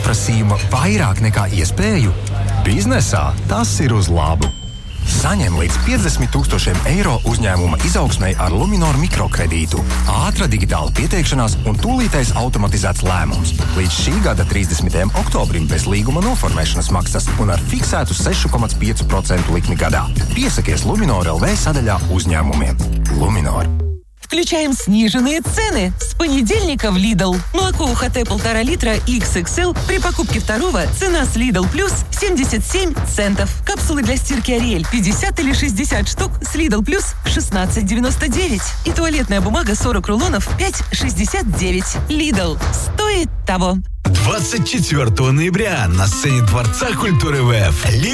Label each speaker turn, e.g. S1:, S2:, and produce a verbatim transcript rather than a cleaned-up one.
S1: pieprasījuma vairāk nekā iespēju? Biznesā tas ir uz labu. Saņem līdz piecdesmit tūkstošiem eiro uzņēmuma izaugsmei ar Luminor mikrokredītu. Ātra digitāla pieteikšanās un tūlītais automatizēts lēmums. Līdz šī gada trīsdesmitajam oktobrim bez līguma noformēšanas maksas un ar fiksētu seši komats pieci procenti likmi gadā. Piesakies Luminor L V садаля uzņēmумiem. Luminor.
S2: Включаем сниженные цены. С понедельника в Lidl. Молоко УХТ полтора литра икс икс эл при покупке второго цена с Lidl Plus семьдесят семь центов. Капсулы для стирки Ариэль пятьдесят или шестьдесят штук с Lidl Plus шестнадцать девяносто девять. И туалетная бумага сорок рулонов пять шестьдесят девять. Lidl. Стоит того.
S3: двадцать четвёртого ноября на сцене Дворца культуры ВЭФ